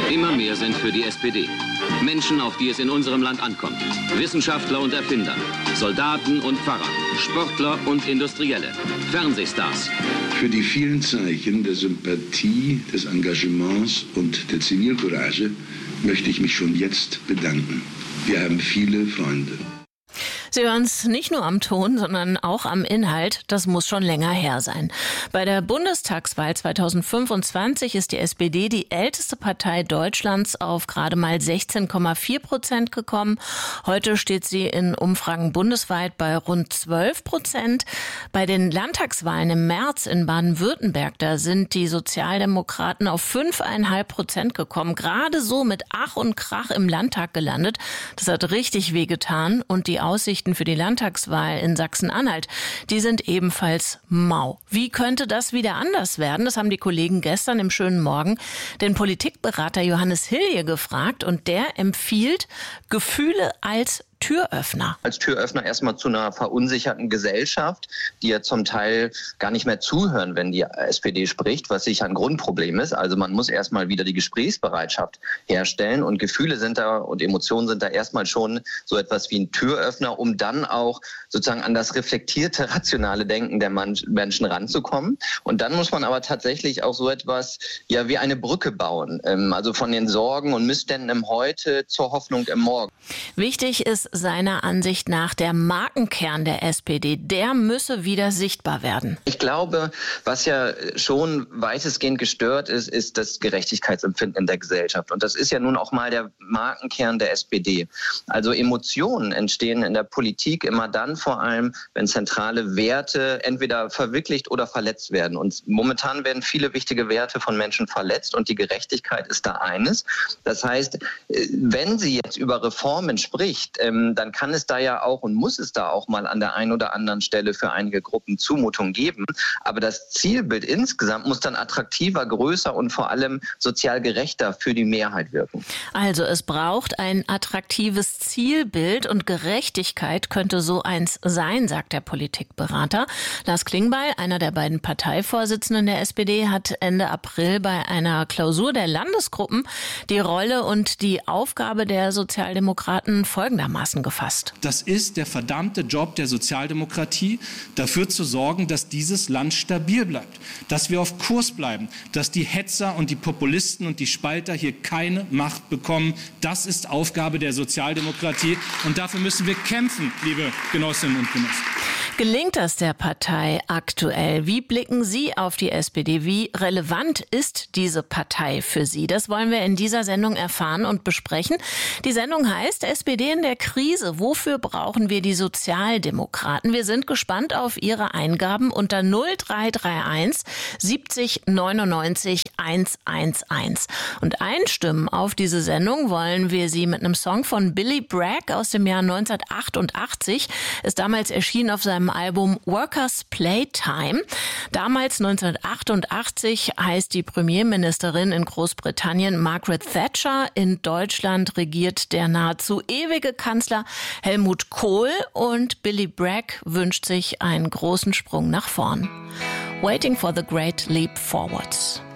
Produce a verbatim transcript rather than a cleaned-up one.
Immer mehr sind für die S P D. Menschen, auf die es in unserem Land ankommt. Wissenschaftler und Erfinder, Soldaten und Pfarrer, Sportler und Industrielle, Fernsehstars. Für die vielen Zeichen der Sympathie, des Engagements und der Zivilcourage möchte ich mich schon jetzt bedanken. Wir haben viele Freunde. Sie hören es nicht nur am Ton, sondern auch am Inhalt. Das muss schon länger her sein. Bei der Bundestagswahl zweitausendfünfundzwanzig ist die S P D die älteste Partei Deutschlands auf gerade mal sechzehn Komma vier Prozent gekommen. Heute steht sie in Umfragen bundesweit bei rund zwölf Prozent. Bei den Landtagswahlen im März in Baden-Württemberg, da sind die Sozialdemokraten auf fünf Komma fünf Prozent gekommen. Gerade so mit Ach und Krach im Landtag gelandet. Das hat richtig wehgetan und die Aussichten für die Landtagswahl in Sachsen-Anhalt, die sind ebenfalls mau. Wie könnte das wieder anders werden? Das haben die Kollegen gestern im Schönen Morgen den Politikberater Johannes Hilje gefragt und der empfiehlt Gefühle als Türöffner. Als Türöffner erstmal zu einer verunsicherten Gesellschaft, die ja zum Teil gar nicht mehr zuhören, wenn die S P D spricht, was sicher ein Grundproblem ist. Also man muss erstmal wieder die Gesprächsbereitschaft herstellen und Gefühle sind da und Emotionen sind da erstmal schon so etwas wie ein Türöffner, um dann auch sozusagen an das reflektierte, rationale Denken der Menschen ranzukommen. Und dann muss man aber tatsächlich auch so etwas ja wie eine Brücke bauen, also von den Sorgen und Missständen im Heute zur Hoffnung im Morgen. Wichtig ist seiner Ansicht nach der Markenkern der S P D. Der müsse wieder sichtbar werden. Ich glaube, was ja schon weitestgehend gestört ist, ist das Gerechtigkeitsempfinden in der Gesellschaft. Und das ist ja nun auch mal der Markenkern der S P D. Also Emotionen entstehen in der Politik immer dann vor allem, wenn zentrale Werte entweder verwirklicht oder verletzt werden. Und momentan werden viele wichtige Werte von Menschen verletzt und die Gerechtigkeit ist da eines. Das heißt, wenn sie jetzt über Reformen spricht, dann kann es da ja auch und muss es da auch mal an der einen oder anderen Stelle für einige Gruppen Zumutung geben. Aber das Zielbild insgesamt muss dann attraktiver, größer und vor allem sozial gerechter für die Mehrheit wirken. Also es braucht ein attraktives Zielbild und Gerechtigkeit könnte so eins sein, sagt der Politikberater. Lars Klingbeil, einer der beiden Parteivorsitzenden der S P D, hat Ende April bei einer Klausur der Landesgruppen die Rolle und die Aufgabe der Sozialdemokraten folgendermaßen gefasst. Das ist der verdammte Job der Sozialdemokratie, dafür zu sorgen, dass dieses Land stabil bleibt, dass wir auf Kurs bleiben, dass die Hetzer und die Populisten und die Spalter hier keine Macht bekommen. Das ist Aufgabe der Sozialdemokratie und dafür müssen wir kämpfen, liebe Genossinnen und Genossen. Gelingt das der Partei aktuell? Wie blicken Sie auf die S P D? Wie relevant ist diese Partei für Sie? Das wollen wir in dieser Sendung erfahren und besprechen. Die Sendung heißt S P D in der Krise. Wofür brauchen wir die Sozialdemokraten? Wir sind gespannt auf Ihre Eingaben unter null drei drei eins siebzig neunundneunzig hundertzehn. Und einstimmen auf diese Sendung wollen wir Sie mit einem Song von Billy Bragg aus dem Jahr neunzehnhundertachtundachtzig. Ist damals erschienen auf seinem Album Workers Playtime. Damals neunzehnhundertachtundachtzig heißt die Premierministerin in Großbritannien Margaret Thatcher. In Deutschland regiert der nahezu ewige Kanzler Helmut Kohl und Billy Bragg wünscht sich einen großen Sprung nach vorn. Waiting for the Great Leap Forwards.